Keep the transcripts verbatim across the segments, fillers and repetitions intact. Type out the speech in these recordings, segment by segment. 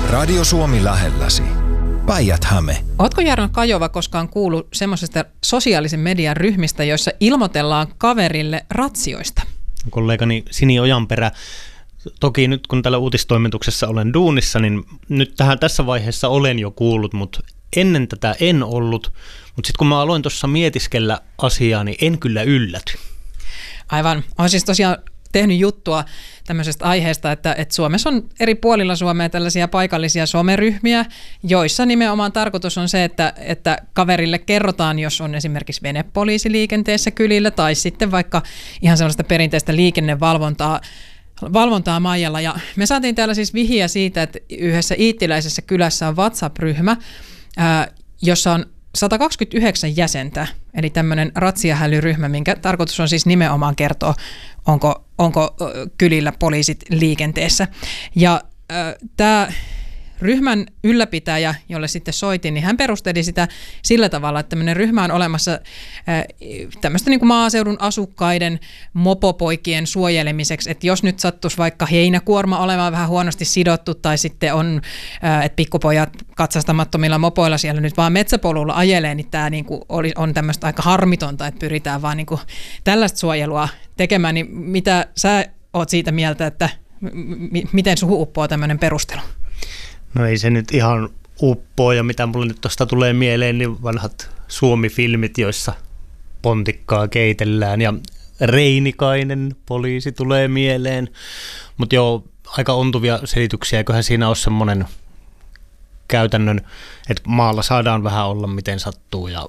Radio Suomi lähelläsi. Päijät-Häme. Ootko Jarno Kajova koskaan kuullut semmoisesta sosiaalisen median ryhmistä, joissa ilmoitellaan kaverille ratsioista? Kollegani Sini Ojanperä. Toki nyt kun täällä uutistoimituksessa olen duunissa, niin nyt tähän tässä vaiheessa olen jo kuullut, mutta ennen tätä en ollut. Mutta sitten kun mä aloin tuossa mietiskellä asiaa, niin en kyllä ylläty. Aivan. Olen siis tosiaan tehnyt juttua tämmöisestä aiheesta, että, että Suomessa on eri puolilla Suomea tällaisia paikallisia someryhmiä, joissa nimenomaan tarkoitus on se, että, että kaverille kerrotaan, jos on esimerkiksi venepoliisi liikenteessä kylillä tai sitten vaikka ihan sellaista perinteistä liikennevalvontaa valvontaa Maijalla. Ja me saatiin täällä siis vihiä siitä, että yhdessä iittiläisessä kylässä on WhatsApp-ryhmä, ää, jossa on sata kaksikymmentäyhdeksän jäsentä, eli tämmöinen ratsiahälyryhmä, minkä tarkoitus on siis nimenomaan kertoa, onko, onko kylillä poliisit liikenteessä. Ja äh, tämä ryhmän ylläpitäjä, jolle sitten soitin, niin hän perusteli sitä sillä tavalla, että tämmöinen ryhmä on olemassa äh, tämmöistä niin kuin maaseudun asukkaiden mopopoikien suojelemiseksi, että jos nyt sattuisi vaikka heinäkuorma olemaan vähän huonosti sidottu tai sitten on, äh, että pikkupojat katsastamattomilla mopoilla siellä nyt vaan metsäpolulla ajelee, niin tämä niin kuin oli, on tämmöistä aika harmitonta, että pyritään vaan niin kuin tällaista suojelua tekemään, niin mitä sä oot siitä mieltä, että m- miten suhu uppoo tämmöinen perustelu? No ei se nyt ihan uppoo, ja mitä mulle nyt tuosta tulee mieleen, niin vanhat Suomi-filmit, joissa pontikkaa keitellään, ja Reinikainen poliisi tulee mieleen. Mutta joo, aika ontuvia selityksiä, eiköhän siinä ole semmoinen käytännön, että maalla saadaan vähän olla miten sattuu. Ja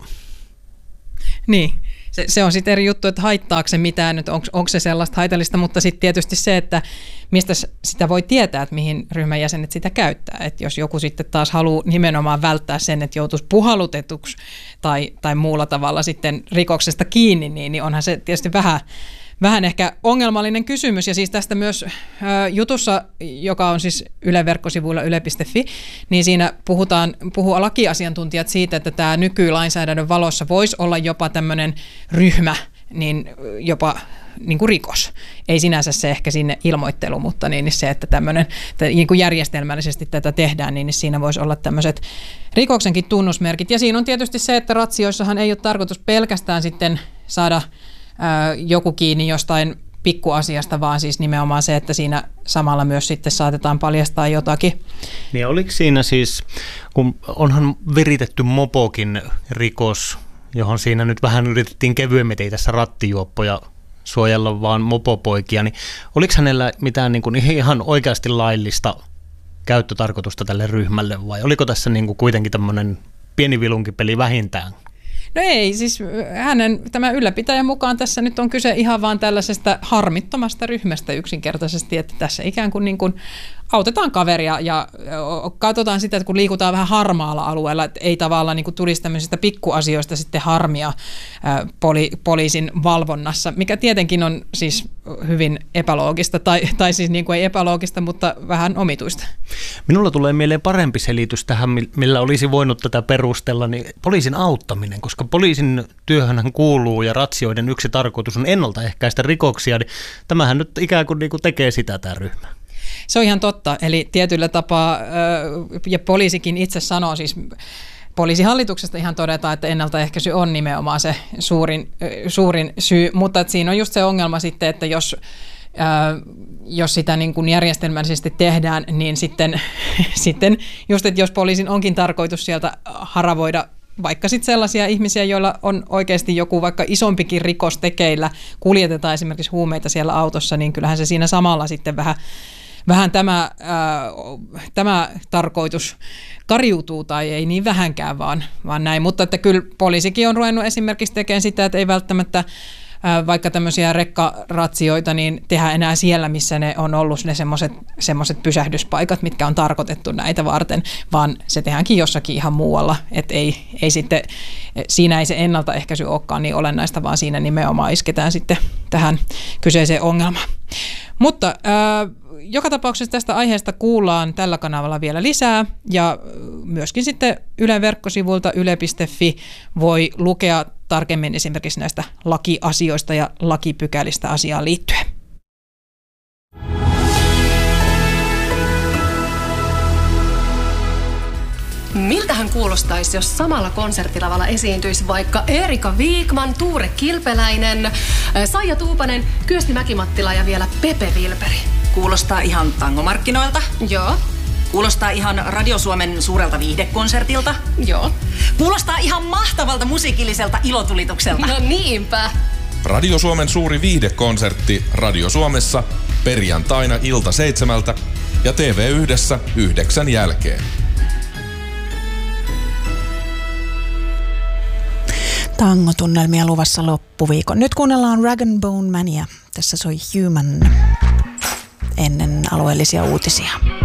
niin. Se, se on sitten eri juttu, että haittaako se mitään, että onko, onko se sellaista haitallista, mutta sitten tietysti se, että mistä sitä voi tietää, että mihin ryhmän jäsenet sitä käyttää. Että jos joku sitten taas haluaa nimenomaan välttää sen, että joutuisi puhallutetuksi tai, tai muulla tavalla sitten rikoksesta kiinni, niin, niin onhan se tietysti vähän, vähän ehkä ongelmallinen kysymys. Ja siis tästä myös ä, jutussa, joka on siis Ylen verkkosivuilla yle piste fi, niin siinä puhutaan, puhuu lakiasiantuntijat siitä, että tämä nykylainsäädännön valossa voisi olla jopa tämmöinen ryhmä, niin jopa niin kuin rikos. Ei sinänsä se ehkä sinne ilmoittelu, mutta niin se, että tämmöinen, että niin kuin järjestelmällisesti tätä tehdään, niin siinä voisi olla tämmöiset rikoksenkin tunnusmerkit. Ja siinä on tietysti se, että ratsioissahan ei ole tarkoitus pelkästään sitten saada joku kiinni jostain pikkuasiasta, vaan siis nimenomaan se, että siinä samalla myös sitten saatetaan paljastaa jotakin. Niin oliko siinä siis, kun onhan viritetty mopokin rikos, johon siinä nyt vähän yritettiin kevyemmin, ei tässä rattijuoppoja suojella vaan mopopoikia, niin oliko hänellä mitään niin kuin ihan oikeasti laillista käyttötarkoitusta tälle ryhmälle, vai oliko tässä niin kuin kuitenkin tämmöinen pieni vilunkipeli vähintään? No ei, siis hänen tämän ylläpitäjän mukaan tässä nyt on kyse ihan vaan tällaisesta harmittomasta ryhmästä yksinkertaisesti, että tässä ikään kuin, niin kuin autetaan kaveria ja katsotaan sitä, että kun liikutaan vähän harmaalla alueella, että ei tavallaan niin kuin tulisi tämmöisistä pikkuasioista sitten harmia poli, poliisin valvonnassa, mikä tietenkin on siis hyvin epäloogista, tai, tai siis niin kuin ei epäloogista, mutta vähän omituista. Minulla tulee mieleen parempi selitys tähän, millä olisi voinut tätä perustella, niin poliisin auttaminen, koska poliisin työhönhän kuuluu ja ratsioiden yksi tarkoitus on ennaltaehkäistä rikoksia, niin tämähän nyt ikään kuin, niin kuin tekee sitä tämä ryhmä. Se on ihan totta, eli tietyllä tapaa, ja poliisikin itse sanoo siis, poliisihallituksesta ihan todetaan, että ennaltaehkäisy on nimenomaan se suurin, suurin syy, mutta että siinä on just se ongelma sitten, että jos, jos sitä niin kuin järjestelmällisesti tehdään, niin sitten, sitten just, että jos poliisin onkin tarkoitus sieltä haravoida vaikka sitten sellaisia ihmisiä, joilla on oikeasti joku vaikka isompikin rikos tekeillä, kuljetetaan esimerkiksi huumeita siellä autossa, niin kyllähän se siinä samalla sitten vähän Vähän tämä, ää, tämä tarkoitus kariutuu tai ei niin vähänkään vaan, vaan näin, mutta että kyllä poliisikin on ruvennut esimerkiksi tekemään sitä, että ei välttämättä ää, vaikka tämmöisiä rekkaratsioita niin tehdä enää siellä, missä ne on ollut ne semmoiset semmoiset pysähdyspaikat, mitkä on tarkoitettu näitä varten, vaan se tehdäänkin jossakin ihan muualla, että ei, ei sitten, siinä ei se ennaltaehkäisy olekaan niin olennaista, vaan siinä nimenomaan isketään sitten tähän kyseiseen ongelmaan. Mutta ää, joka tapauksessa tästä aiheesta kuullaan tällä kanavalla vielä lisää ja myöskin sitten Ylen verkkosivuilta yle piste fi voi lukea tarkemmin esimerkiksi näistä lakiasioista ja lakipykälistä asiaan liittyen. miltähän kuulostaisi, jos samalla konserttilavalla esiintyisi vaikka Erika Viikman, Tuure Kilpeläinen, Saija Tuupanen, Kyösti Mäkimattila ja vielä Pepe Vilperi? Kuulostaa ihan tangomarkkinoilta. Joo. Kuulostaa ihan Radio Suomen suurelta viihdekonsertilta. Joo. Kuulostaa ihan mahtavalta musiikilliselta ilotulitukselta. No niinpä. Radio Suomen suuri viihdekonsertti Radio Suomessa perjantaina ilta seitsemältä ja T V yhdessä yhdeksän jälkeen. Tangotunnelmia luvassa loppuviikon. Nyt kuunnellaan Rag and Bone Mania. Tässä soi Human ennen alueellisia uutisia.